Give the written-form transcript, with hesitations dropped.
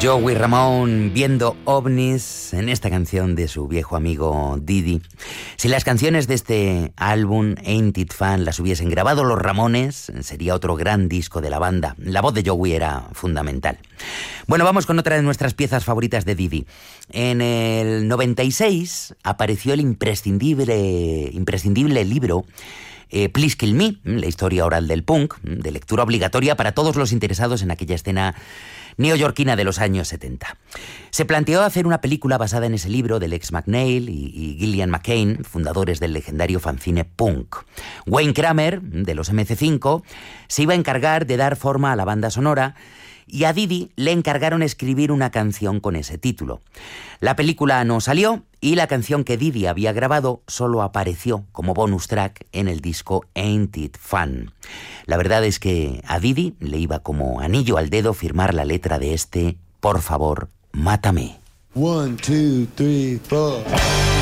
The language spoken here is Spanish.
Joey Ramone viendo ovnis en esta canción de su viejo amigo Didi. Si las canciones de este álbum Ain't It Fun las hubiesen grabado los Ramones, sería otro gran disco de la banda. La voz de Joey era fundamental. Bueno, vamos con otra de nuestras piezas favoritas de Didi. En el 96 apareció el imprescindible libro Please Kill Me, la historia oral del punk, de lectura obligatoria para todos los interesados en aquella escena neoyorquina de los años 70. Se planteó hacer una película basada en ese libro de Lex McNeil y Gillian McCain, fundadores del legendario fanzine punk. Wayne Kramer, de los MC5, se iba a encargar de dar forma a la banda sonora y a Didi le encargaron escribir una canción con ese título. La película no salió y la canción que Didi había grabado solo apareció como bonus track en el disco Ain't It Fun. La verdad es que a Didi le iba como anillo al dedo firmar la letra de este Por favor, mátame. 1, 2, 3, 4